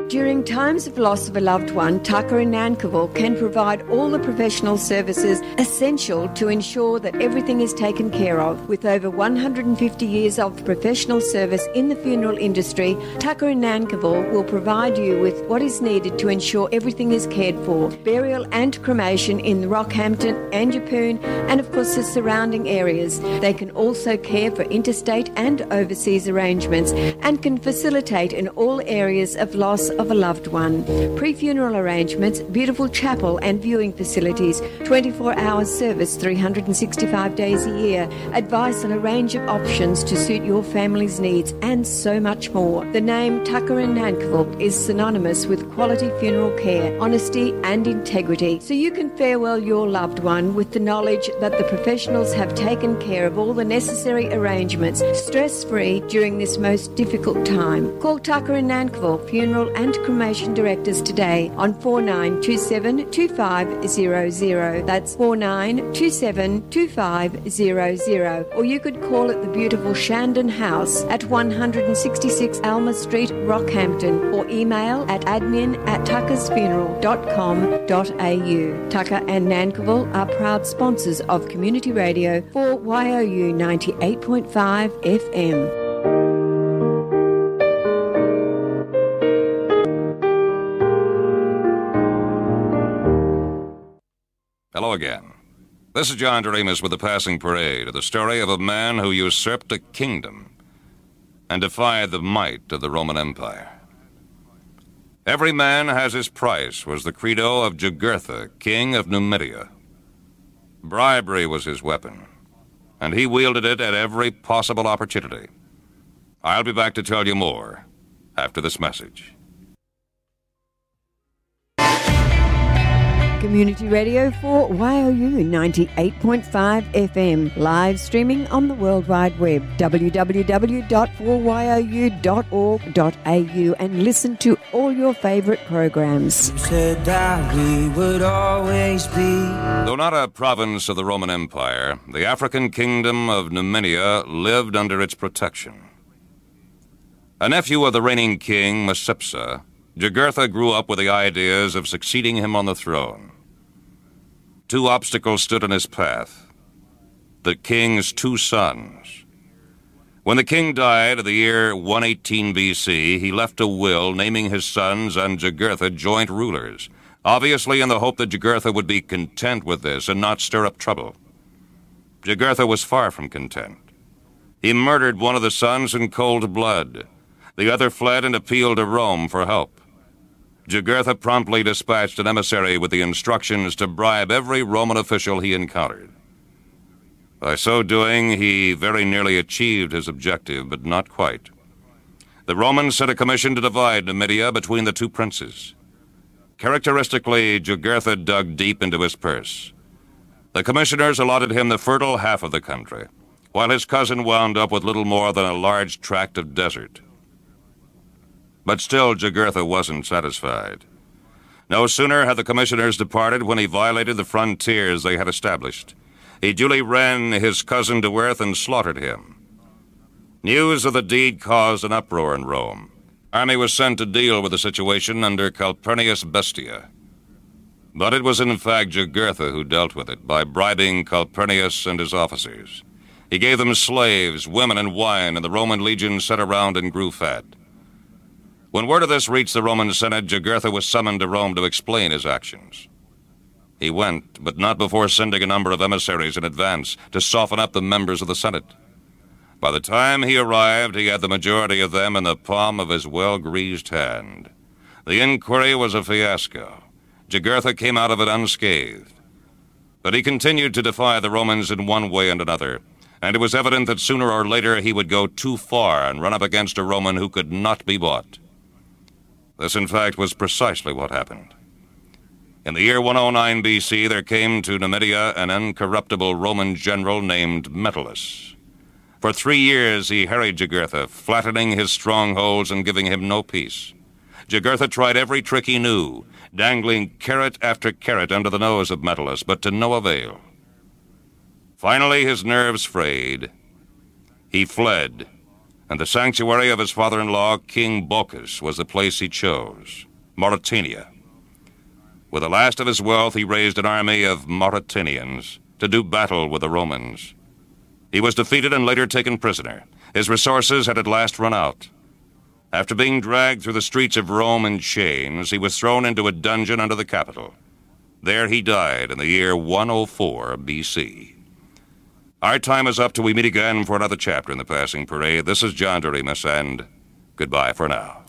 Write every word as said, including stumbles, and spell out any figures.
During times of loss of a loved one, Tucker in Nankivell can provide all the professional services essential to ensure that everything is taken care of. With over one hundred fifty years of professional service in the funeral industry, Tucker in Nankivell will provide you with what is needed to ensure everything is cared for. Burial and cremation in Rockhampton and Yeppoon and of course the surrounding areas. They can also care for interstate and overseas arrangements and can facilitate in all areas of loss of a loved one. Pre-funeral arrangements, beautiful chapel and viewing facilities, twenty-four hour service three hundred sixty-five days a year, advice on a range of options to suit your family's needs and so much more. The name Tucker in Nankivell is synonymous with quality funeral care, honesty and integrity, so you can farewell your loved one with the knowledge that the professionals have taken care of all the necessary arrangements stress-free during this most difficult time. Call Tucker in Nankivell Funeral and Cremation Directors today on four nine two seven two five zero zero. That's four nine two seven two five zero zero. Or you could call at the beautiful Shandon House at one sixty-six Alma Street, Rockhampton, or email at admin at tuckersfuneral dot com dot a u. Tucker and Nankivell are proud sponsors of Community Radio for Y O U ninety-eight point five F M. Hello again. This is John Doremus with The Passing Parade, the story of a man who usurped a kingdom and defied the might of the Roman Empire. Every man has his price was the credo of Jugurtha, king of Numidia. Bribery was his weapon, and he wielded it at every possible opportunity. I'll be back to tell you more after this message. Community Radio for Y O U ninety-eight point five F M, live streaming on the World Wide Web, w w w dot four y o u dot org dot a u, and listen to all your favourite programs. You said that we would always be. Though not a province of the Roman Empire, the African kingdom of Numidia lived under its protection. A nephew of the reigning king, Micipsa, Jugurtha grew up with the ideas of succeeding him on the throne. Two obstacles stood in his path: the king's two sons. When the king died in the year one eighteen B C, he left a will naming his sons and Jugurtha joint rulers, obviously in the hope that Jugurtha would be content with this and not stir up trouble. Jugurtha was far from content. He murdered one of the sons in cold blood. The other fled and appealed to Rome for help. Jugurtha promptly dispatched an emissary with the instructions to bribe every Roman official he encountered. By so doing, he very nearly achieved his objective, but not quite. The Romans sent a commission to divide Numidia between the two princes. Characteristically, Jugurtha dug deep into his purse. The commissioners allotted him the fertile half of the country, while his cousin wound up with little more than a large tract of desert. But still, Jugurtha wasn't satisfied. No sooner had the commissioners departed when he violated the frontiers they had established. He duly ran his cousin to earth and slaughtered him. News of the deed caused an uproar in Rome. Army was sent to deal with the situation under Calpurnius Bestia. But it was in fact Jugurtha who dealt with it by bribing Calpurnius and his officers. He gave them slaves, women, and wine, and the Roman legion sat around and grew fat. When word of this reached the Roman Senate, Jugurtha was summoned to Rome to explain his actions. He went, but not before sending a number of emissaries in advance to soften up the members of the Senate. By the time he arrived, he had the majority of them in the palm of his well-greased hand. The inquiry was a fiasco. Jugurtha came out of it unscathed. But he continued to defy the Romans in one way and another, and it was evident that sooner or later he would go too far and run up against a Roman who could not be bought. This, in fact, was precisely what happened. In the year one oh nine B C, there came to Numidia an incorruptible Roman general named Metellus. For three years he harried Jugurtha, flattening his strongholds and giving him no peace. Jugurtha tried every trick he knew, dangling carrot after carrot under the nose of Metellus, but to no avail. Finally, his nerves frayed. He fled, and the sanctuary of his father-in-law, King Bocchus, was the place he chose, Mauritania. With the last of his wealth, he raised an army of Mauritanians to do battle with the Romans. He was defeated and later taken prisoner. His resources had at last run out. After being dragged through the streets of Rome in chains, he was thrown into a dungeon under the Capitol. There he died in the year one oh four B C. Our time is up till we meet again for another chapter in the Passing Parade. This is John Doremus, and goodbye for now.